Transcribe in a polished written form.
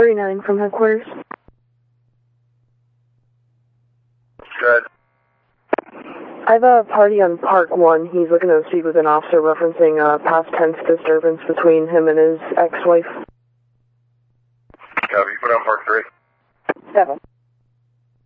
39 from headquarters. Good. I have a party on Park 1. He's looking to speak with an officer referencing past tense disturbance between him and his ex-wife. Copy. Put on Park 3. 7.